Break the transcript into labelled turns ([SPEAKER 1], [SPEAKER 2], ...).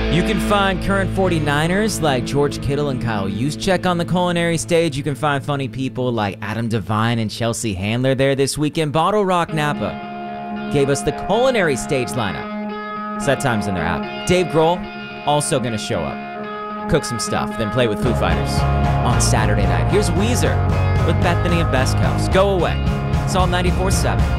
[SPEAKER 1] You can find current 49ers like George Kittle and Kyle Juszczyk on the culinary stage. You can find funny people like Adam Devine and Chelsea Handler there this weekend. Bottle Rock Napa gave us the culinary stage lineup. Set times in their app. Dave Grohl also going to show up, cook some stuff, then play with Foo Fighters on Saturday night. Here's Weezer with Bethany and Best Coast. Go Away. It's all 94.7.